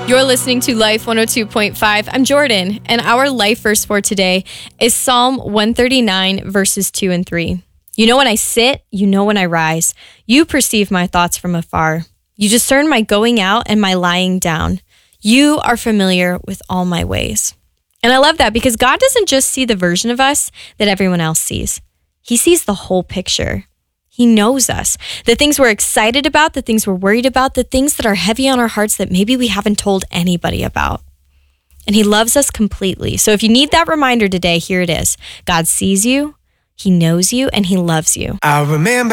You're listening to Life 102.5. I'm Jordan, and our life verse for today is Psalm 139, verses 2 and 3. You know when I sit, you know when I rise. You perceive my thoughts from afar. You discern my going out and my lying down. You are familiar with all my ways. And I love that because God doesn't just see the version of us that everyone else sees. He sees the whole picture. He knows us, the things we're excited about, the things we're worried about, the things that are heavy on our hearts that maybe we haven't told anybody about. And he loves us completely. So if you need that reminder today, here it is. God sees you, he knows you, and he loves you. I remember